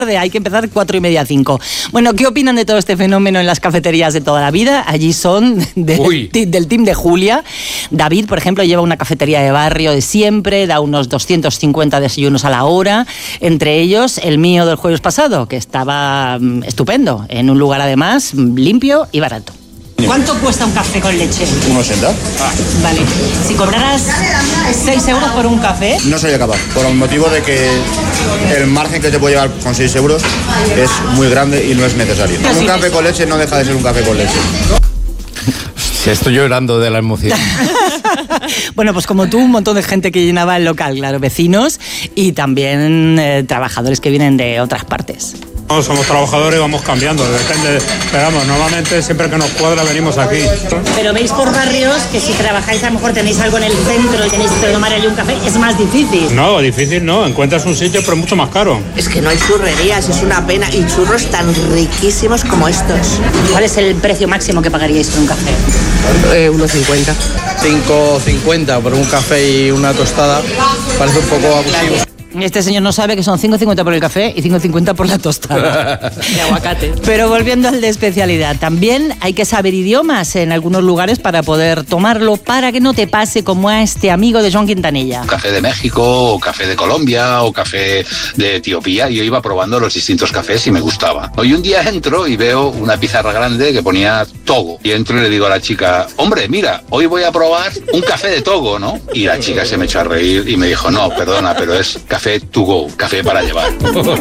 Hay que empezar 4:30, 5. Bueno, ¿qué opinan de todo este fenómeno en las cafeterías de toda la vida? Allí son del team de Julia. David, por ejemplo, lleva una cafetería de barrio de siempre, da unos 250 desayunos a la hora, entre ellos el mío del jueves pasado, que estaba estupendo, en un lugar además limpio y barato. ¿Cuánto cuesta un café con leche? 1,80. Vale. Si cobraras 6 euros por un café... No sería capaz, por el motivo de que el margen que te puede llevar con 6 euros es muy grande y no es necesario. Un café con leche no deja de ser un café con leche. Estoy llorando de la emoción. Bueno, pues como tú, un montón de gente que llenaba el local, claro, vecinos y también trabajadores que vienen de otras partes. No, somos trabajadores y vamos cambiando, depende, pero vamos, normalmente siempre que nos cuadra venimos aquí. Pero veis por barrios que si trabajáis a lo mejor tenéis algo en el centro y tenéis que tomar allí un café, es más difícil. No, difícil no, encuentras un sitio pero mucho más caro. Es que no hay churrerías, es una pena, y churros tan riquísimos como estos. ¿Cuál es el precio máximo que pagaríais por un café? 1,50. 5,50 por un café y una tostada, parece un poco abusivo. Este señor no sabe que son 5,50 por el café y 5,50 por la tostada. De aguacate. Pero volviendo al de especialidad, también hay que saber idiomas en algunos lugares para poder tomarlo, para que no te pase como a este amigo de Joan Quintanilla. Café de México, o café de Colombia, o café de Etiopía, y yo iba probando los distintos cafés y me gustaba. Hoy un día entro y veo una pizarra grande que ponía Togo, y entro y le digo a la chica, hombre, mira, hoy voy a probar un café de Togo, ¿no? Y la chica se me echó a reír y me dijo, no, perdona, pero es café to go, café para llevar.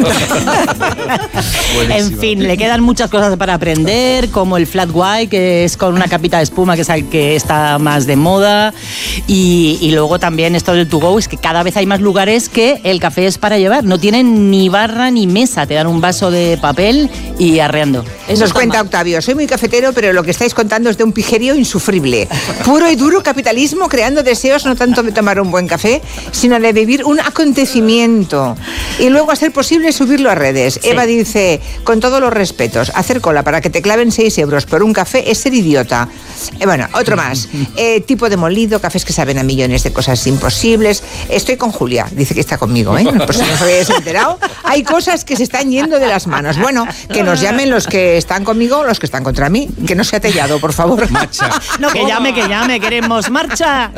En fin, le quedan muchas cosas para aprender, como el flat white, que es con una capita de espuma, que es el que está más de moda, y luego también esto del to go, es que cada vez hay más lugares que el café es para llevar, no tienen ni barra ni mesa, te dan un vaso de papel y arreando. Eso nos cuenta Octavio, soy muy cafetero, pero lo que estáis contando es de un pijerío insufrible. Puro y duro capitalismo creando deseos no tanto de tomar un buen café, sino de vivir un acontecimiento y luego, a ser posible, subirlo a redes. Sí. Eva dice, con todos los respetos, hacer cola para que te claven 6 euros por un café es ser idiota. Bueno, otro más. Tipo de molido, cafés que saben a millones de cosas imposibles. Estoy con Julia, dice que está conmigo, ¿eh? Por si no os habéis enterado. Hay cosas que se están yendo de las manos. Bueno, que nos llamen los que están conmigo, los que están contra mí. Que no sea tellado, por favor. Marcha. No, que llame, queremos marcha.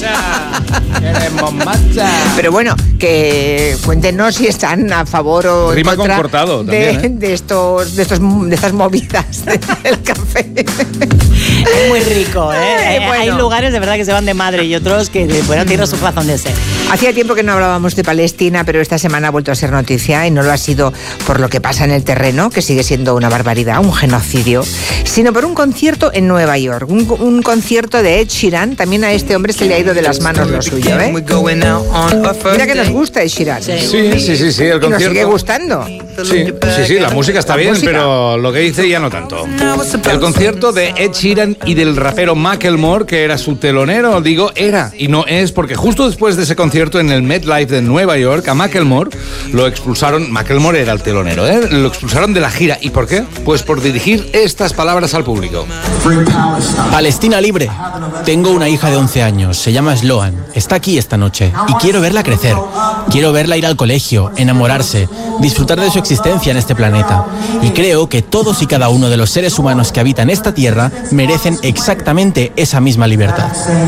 Queremos marcha. Pero bueno, que cuéntenos si están a favor o en contra de estas movidas del café. Es muy rico, ¿eh? Bueno. Hay lugares de verdad que se van de madre y otros que, bueno, tienen su razón de ser. Hacía tiempo que no hablábamos de Palestina, pero esta semana ha vuelto a ser noticia, y no lo ha sido por lo que pasa en el terreno, que sigue siendo una barbaridad, un genocidio, sino por un concierto en Nueva York, un concierto de Ed Sheeran. También a este hombre se le ha ido de las manos lo suyo, ¿eh? Mira que nos gusta Ed Sheeran. Sí, el concierto. Y nos sigue gustando. Sí, la música está bien, pero lo que dice ya no tanto. El concierto de Ed Sheeran y del rapero Macklemore, que era su telonero, digo era, y no es, porque justo después de ese concierto en el MetLife de Nueva York, a Macklemore lo expulsaron. Macklemore era el telonero, ¿eh? Lo expulsaron de la gira. ¿Y por qué? Pues por dirigir estas palabras al público. Palestina libre. Tengo una hija de 11 años, se llama Sloan. Está aquí esta noche y quiero verla crecer. Quiero verla ir al colegio, enamorarse, disfrutar de su existencia en este planeta. Y creo que todos y cada uno de los seres humanos que habitan esta tierra merecen exactamente esa misma libertad.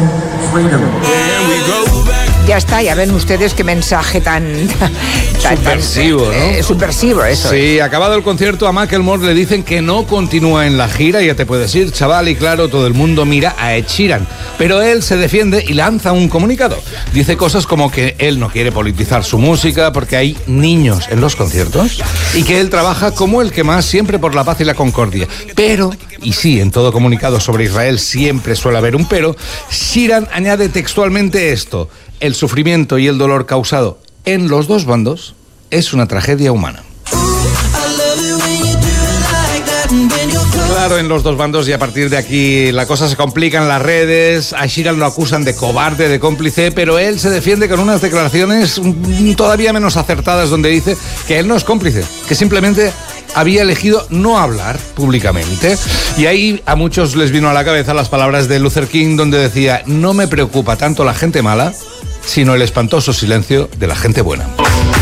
Ya está, ya ven ustedes qué mensaje tan subversivo, ¿no? Subversivo, eso. Sí, acabado el concierto, a Macklemore le dicen que no continúa en la gira, ya te puedes ir, chaval, y claro, todo el mundo mira a Ed Sheeran. Pero él se defiende y lanza un comunicado. Dice cosas como que él no quiere politizar su música porque hay niños en los conciertos y que él trabaja como el que más, siempre por la paz y la concordia. Pero, y sí, en todo comunicado sobre Israel siempre suele haber un pero, Sheeran añade textualmente esto: el sufrimiento y el dolor causado en los dos bandos es una tragedia humana. Claro, en los dos bandos, y a partir de aquí la cosa se complica en las redes. A Sheeran lo acusan de cobarde, de cómplice, pero él se defiende con unas declaraciones todavía menos acertadas, donde dice que él no es cómplice, que simplemente había elegido no hablar públicamente. Y ahí a muchos les vino a la cabeza las palabras de Luther King, donde decía: no me preocupa tanto la gente mala, sino el espantoso silencio de la gente buena.